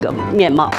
面貌。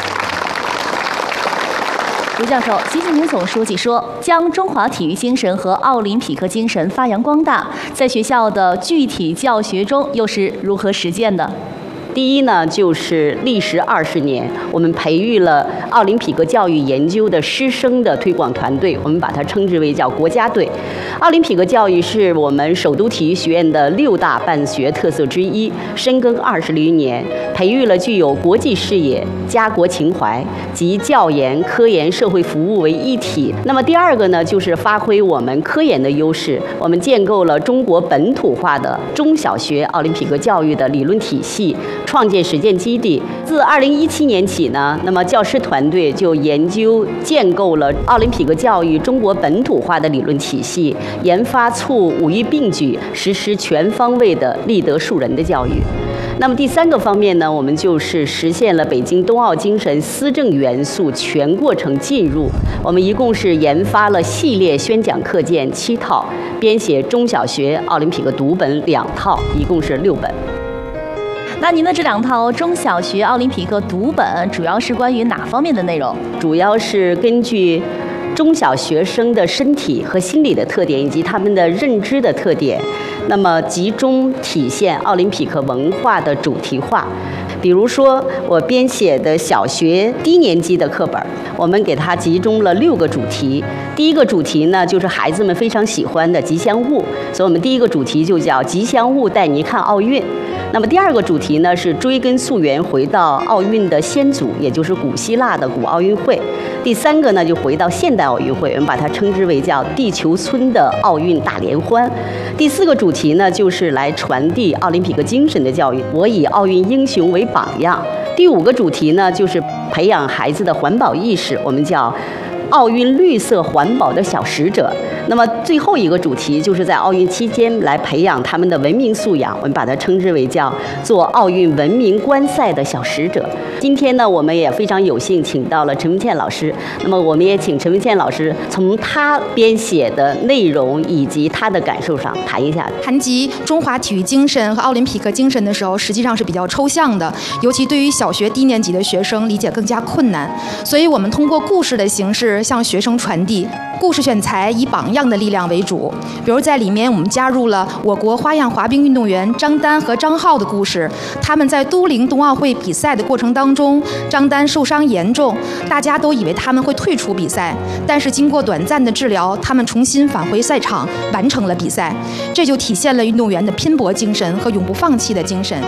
卢教授，习近平总书记说，将中华体育精神和奥林匹克精神发扬光大，在学校的具体教学中又是如何实践的？ 第一呢，就是历时20年，我们培育了奥林匹克教育研究的师生的推广团队，我们把它称之为叫国家队。奥林匹克教育是我们首都体育学院的6大办学特色之一，深耕20余年，培育了具有国际视野、家国情怀及教研、科研、社会服务为一体。那么第二个呢，就是发挥我们科研的优势，我们建构了中国本土化的中小学奥林匹克教育的理论体系，创建实践基地。自2017年起呢，那么教师团队就研究建构了奥林匹克教育中国本土化的理论体系，研发促五育并举，实施全方位的立德树人的教育。那么第3个方面呢，我们就是实现了北京冬奥精神思政元素全过程进入。我们一共是研发了系列宣讲课件7套，编写中小学奥林匹克读本2套，一共是6本。 那您的这2套中小学奥林匹克读本主要是关于哪方面的内容？ 主要是根据中小学生的身体和心理的特点以及他们的认知的特点，那么集中体现奥林匹克文化的主题化。比如说我编写的小学低年级的课本，我们给它集中了6个主题。第一个主题呢，就是孩子们非常喜欢的吉祥物，所以我们第一个主题就叫吉祥物带你看奥运。那么第2个主题呢，是追根溯源回到奥运的先祖，也就是古希腊的古奥运会。第3个呢，就回到现代奥运会，我们把它称之为叫地球村的奥运大联欢。第4个主题呢，就是来传递奥林匹克精神的教育，我以奥运英雄为榜样。第5个主题呢，就是培养孩子的环保意识，我们叫奥运绿色环保的小使者。那么最后一个主题就是在奥运期间来培养他们的文明素养，我们把它称之为叫做奥运文明观赛的小使者。今天呢，我们也非常有幸请到了陈文茜老师，那么我们也请陈文茜老师从他编写的内容以及他的感受上谈一下。 谈及中华体育精神和奥林匹克精神的时候，实际上是比较抽象的，尤其对于小学低年级的学生理解更加困难，所以我们通过故事的形式向学生传递。故事选材以榜样的力量为主，比如在里面我们加入了我国花样滑冰运动员张丹和张浩的故事。他们在都灵冬奥会比赛的过程当中，张丹受伤严重，大家都以为他们会退出比赛，但是经过短暂的治疗，他们重新返回赛场，完成了比赛。这就体现了运动员的拼搏精神和永不放弃的精神。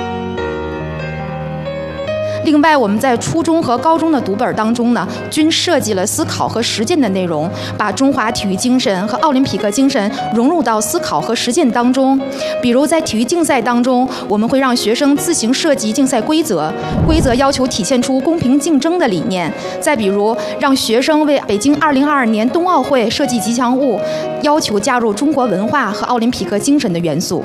另外，我们在初中和高中的读本当中呢，均设计了思考和实践的内容，把中华体育精神和奥林匹克精神融入到思考和实践当中。比如在体育竞赛当中，我们会让学生自行设计竞赛规则，规则要求体现出公平竞争的理念。再比如，让学生为北京2022年冬奥会设计吉祥物，要求加入中国文化和奥林匹克精神的元素。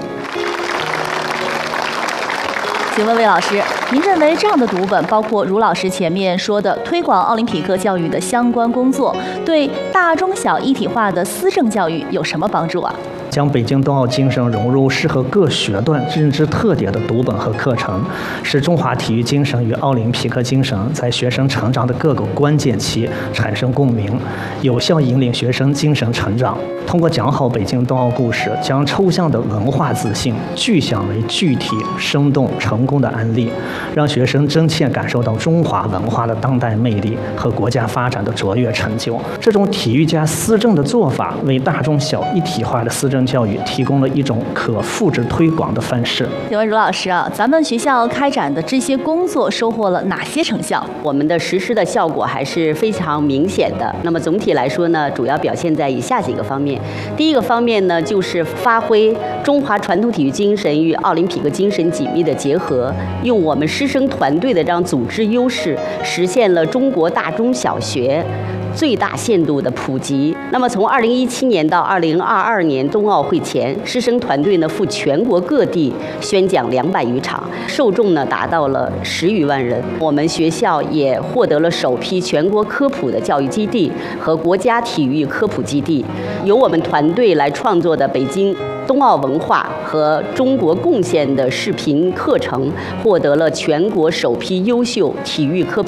请问魏老师，您认为这样的读本，包括卢老师前面说的推广奥林匹克教育的相关工作，对大中小一体化的思政教育有什么帮助啊？ 将北京冬奥精神融入适合各学段认知特点的读本和课程，使中华体育精神与奥林匹克精神在学生成长的各个关键期产生共鸣，有效引领学生精神成长。通过讲好北京冬奥故事，将抽象的文化自信具象为具体、生动、成功的案例，让学生真切感受到中华文化的当代魅力和国家发展的卓越成就。这种体育加思政的做法，为大中小一体化的思政教育提供了一种可复制推广的范式。 请问卢老师啊，咱们学校开展的这些工作收获了哪些成效？ 我们的实施的效果还是非常明显的。那么总体来说呢，主要表现在以下几个方面。第一个方面呢，就是发挥中华传统体育精神与奥林匹克精神紧密的结合，用我们师生团队的这样组织优势，实现了中国大中小学最大限度的普及。那么从2017年到2022年冬奥会前，师生团队呢赴全国各地宣讲200余场，受众呢达到了10余万人。我们学校也获得了首批全国科普的教育基地和国家体育科普基地。由我们团队来创作的北京冬奥文化和中国贡献的视频课程获得了全国首批优秀体育科